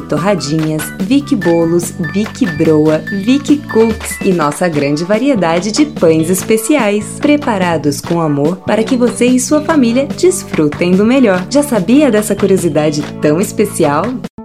Torradinhas, Vick Bolos, Vick Broa, Vick Cookies e nossa grande variedade de pães especiais, preparados com amor para que você e sua família desfrutem do melhor. Já sabia dessa curiosidade tão especial?